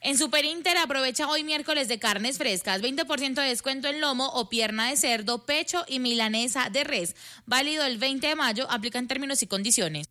En Super Inter aprovecha hoy miércoles de carnes frescas, 20% de descuento en lomo o pierna de cerdo, pecho y milanesa de res. Válido el 20 de mayo, aplican términos y condiciones.